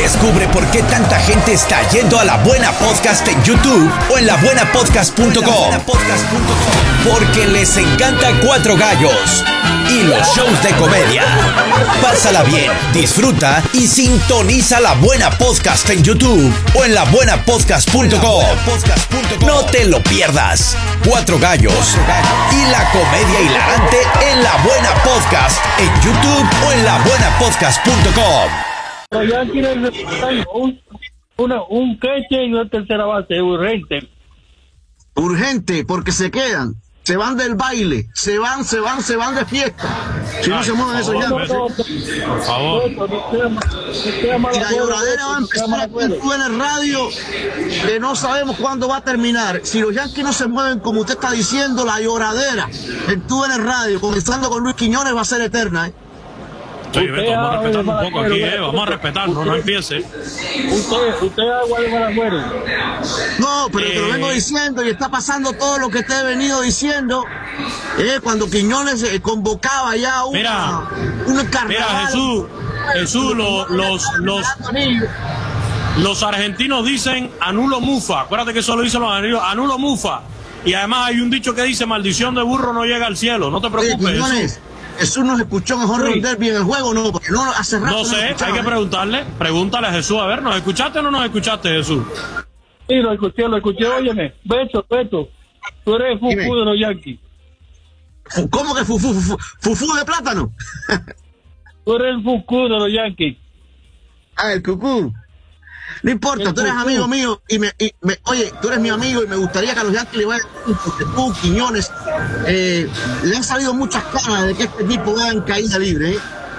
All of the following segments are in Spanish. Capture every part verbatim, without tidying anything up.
Descubre por qué tanta gente está yendo a La Buena Podcast en YouTube o en la buena podcast punto com. Porque les encanta Cuatro Gallos y los shows de comedia. Pásala bien, disfruta y sintoniza La Buena Podcast en YouTube o en la buena podcast punto com. No te lo pierdas. Cuatro Gallos y la comedia hilarante en La Buena Podcast en YouTube o en la buena podcast punto com. Los Yankees necesitan un, una, un queche y una tercera base urgente. Urgente, porque se quedan, se van del baile, se van, se van, se van de fiesta. Si no se mueven esos Yankees. Por favor. Y la lloradera va a empezar aquí en el radio, que no sabemos cuándo va a terminar. Si los Yankees no se mueven, como usted está diciendo, la lloradera en el radio, comenzando con Luis Quiñones, va a ser eterna, ¿eh? Sí, Beto, vamos a respetar un poco aquí, eh. Vamos a respetarnos, no empiece. Usted, usted es agua de Malagüero. No, pero eh... te lo vengo diciendo y está pasando todo lo que te he venido diciendo. Eh, cuando Quiñones eh, convocaba ya una, mira, un carnaval. Mira, Jesús, Jesús, lo, los, los, los argentinos dicen anulo mufa. Acuérdate que eso lo dicen los argentinos, anulo mufa. Y además hay un dicho que dice maldición de burro no llega al cielo. No te preocupes, Oye, Jesús. Jesús nos escuchó mejor sí. Derby en el juego, ¿no? Porque no hace rato. No sé, hay que preguntarle. Pregúntale a Jesús, a ver, ¿nos escuchaste o no nos escuchaste, Jesús? Sí, lo escuché, lo escuché, óyeme. Beto, Beto, tú eres fufú Dime. de los Yankees. ¿Cómo que fufú? ¿Fufú, fufú de plátano? Tú eres el fufú de los Yankees. Ah, el cucú. No importa, el tú eres cucú. amigo mío y, me, y me, oye, tú eres mi amigo y me gustaría que a los Yankees le vayan, porque tú, Quiñones, eh, le han salido muchas caras de que este equipo vaya en caída libre, ¿eh?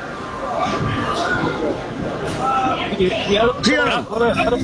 ¿Sí o no?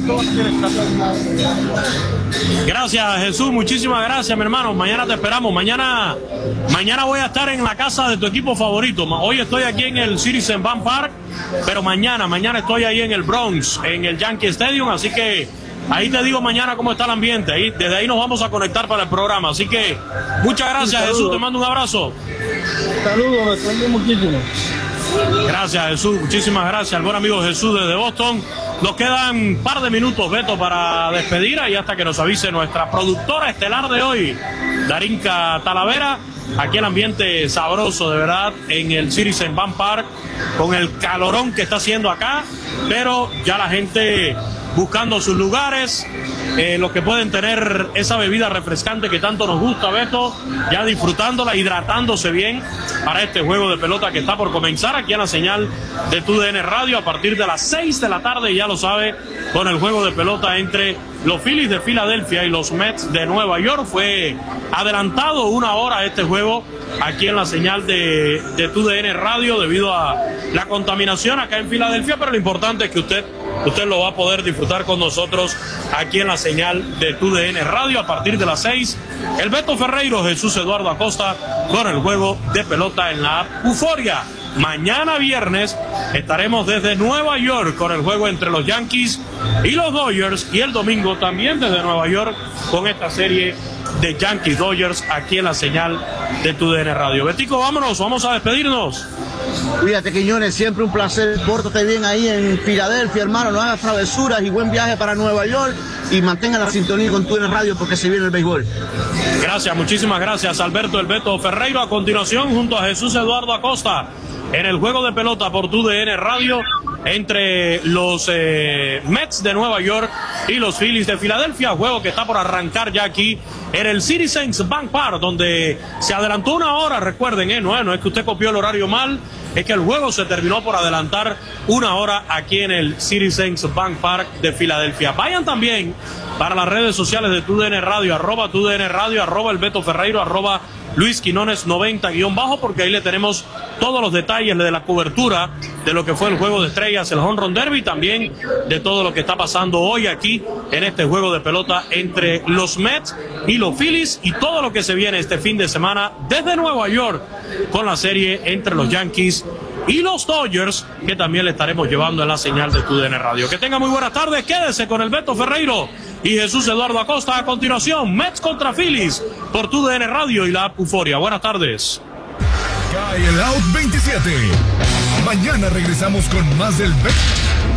Gracias, Jesús, muchísimas gracias, mi hermano. Mañana te esperamos. Mañana mañana voy a estar en la casa de tu equipo favorito. Hoy estoy aquí en el Citizens Bank Park, pero mañana, mañana estoy ahí en el Bronx, en el Yankee Stadium, así que ahí te digo mañana cómo está el ambiente. Ahí, desde ahí nos vamos a conectar para el programa. Así que muchas gracias, Jesús, te mando un abrazo. Saludos, me extraño muchísimo. Gracias, Jesús, muchísimas gracias al buen amigo Jesús desde Boston. Nos quedan un par de minutos, Beto, para despedir y hasta que nos avise nuestra productora estelar de hoy, Darinka Talavera. Aquí el ambiente sabroso, de verdad, en el Citizens Bank Park, con el calorón que está haciendo acá, pero ya la gente buscando sus lugares, eh, los que pueden tener esa bebida refrescante que tanto nos gusta, Beto, ya disfrutándola, hidratándose bien para este juego de pelota que está por comenzar aquí en la señal de T U D N Radio a partir de las seis de la tarde, ya lo sabe, con el juego de pelota entre los Phillies de Filadelfia y los Mets de Nueva York. Fue adelantado una hora este juego aquí en la señal de, de T U D N Radio debido a la contaminación acá en Filadelfia, pero lo importante es que usted usted lo va a poder disfrutar con nosotros aquí en la señal de T U D N Radio a partir de las seis. El Beto Ferreiro, Jesús Eduardo Acosta con el juego de pelota en la app Euforia. Mañana viernes estaremos desde Nueva York con el juego entre los Yankees y los Dodgers, y el domingo también desde Nueva York con esta serie de Yankees Dodgers aquí en la señal de T U D N Radio. Betico, vámonos, vamos a despedirnos. Cuídate, Quiñones, siempre un placer. Pórtate bien ahí en Filadelfia, hermano. No hagas travesuras y buen viaje para Nueva York. Y mantenga la sintonía con T U D N Radio porque se viene el béisbol. Gracias, muchísimas gracias, Alberto El Beto Ferreiro. A continuación, junto a Jesús Eduardo Acosta, en el juego de pelota por T U D N Radio entre los eh, Mets de Nueva York y los Phillies de Filadelfia, juego que está por arrancar ya aquí en el Citizens Bank Park, donde se adelantó una hora. Recuerden, eh, no, no es que usted copió el horario mal, es que el juego se terminó por adelantar una hora aquí en el Citizens Bank Park de Filadelfia. Vayan también para las redes sociales de T U D N Radio, arroba T U D N Radio, arroba El Beto Ferreiro, arroba Luis Quinones noventa guión bajo, porque ahí le tenemos todos los detalles de la cobertura de lo que fue el juego de estrellas, el Home Run Derby, también de todo lo que está pasando hoy aquí en este juego de pelota entre los Mets y los Phillies, y todo lo que se viene este fin de semana desde Nueva York con la serie entre los Yankees y los Dodgers, que también le estaremos llevando en la señal de T U D N Radio. Que tenga muy buenas tardes, quédese con el Beto Ferreiro y Jesús Eduardo Acosta. A continuación, Mets contra Phillies por T U D N Radio y la app Euforia. Buenas tardes. Cae el out veintisiete. Mañana regresamos con más del Beto.